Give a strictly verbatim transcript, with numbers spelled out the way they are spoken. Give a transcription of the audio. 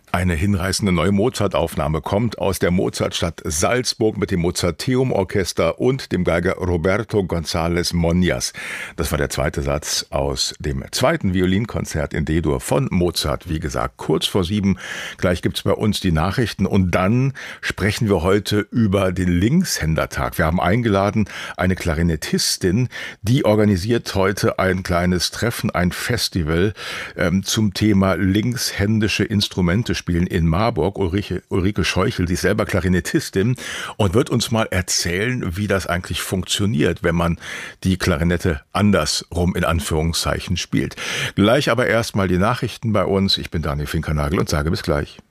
Eine hinreißende neue Mozart-Aufnahme kommt aus der Mozartstadt Salzburg mit dem Mozarteum-Orchester und dem Geiger Roberto González Monjas. Das war der zweite Satz aus dem zweiten Violinkonzert in D-Dur von Mozart, wie gesagt, kurz vor sieben. Gleich gibt's bei uns die Nachrichten und dann sprechen wir heute über den Linkshändertag. Wir haben eingeladen eine Klarinettistin, die organisiert heute ein kleines Treffen, ein Festival ähm, zum Thema linkshändische Instrumente spielen in Marburg. Ulrike, Ulrike Scheuchel, sie ist selber Klarinettistin und wird uns mal erzählen, wie das eigentlich funktioniert, wenn man die Klarinette andersrum in Anführungszeichen spielt. Gleich aber erstmal die Nachrichten bei uns. Ich bin Daniel Finkernagel und sage bis gleich.